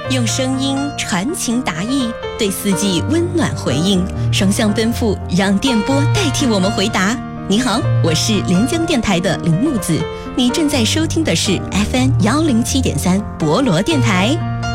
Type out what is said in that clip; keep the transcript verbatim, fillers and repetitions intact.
用声音传情达意，对四季温暖回应，双向奔赴，让电波代替我们回答。你好，我是连江电台的林木子，你正在收听的是 F M 幺零七点三博罗电台。